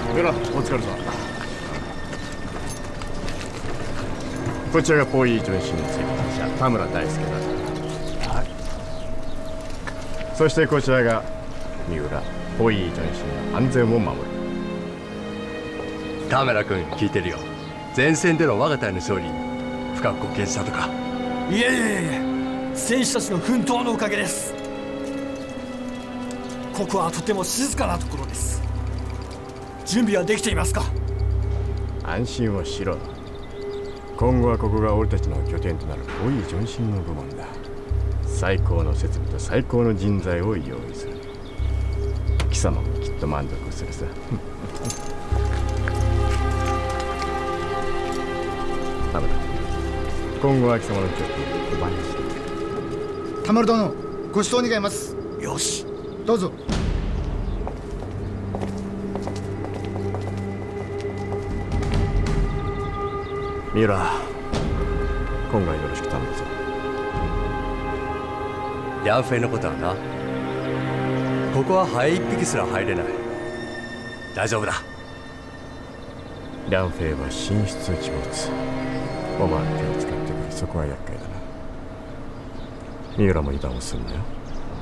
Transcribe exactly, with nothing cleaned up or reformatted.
ベラ、お疲れさ。こちらがポイージョンシンの責任者、田村大輔だ。はい。そしてこちらが三浦、ポイージョンシンの安全を守る。 田村君、聞いてるよ。前線での我が隊の勝利に深く貢献したとか。 いえいえいえ、選手たちの奮闘のおかげです。ここはとても静かなところです。準備はできていますか？ 安心をしろ。今後はここが俺たちの拠点となるポイージョンシンの部門だ。最高の設備と最高の人材を用意する。貴様もきっと満足するさ。田村、今後は貴様の拠点を奪いして。 田村殿、ご指導願います。 よし、 どうぞ。 三浦、今回よろしく頼むぞ。 ヤンフェのことはな、ここはハエ一匹すら入れない。大丈夫だ。 リャンフェイは神出鬼没。お前の手を使ってくる。そこは厄介だな。三浦も油断をするなよ。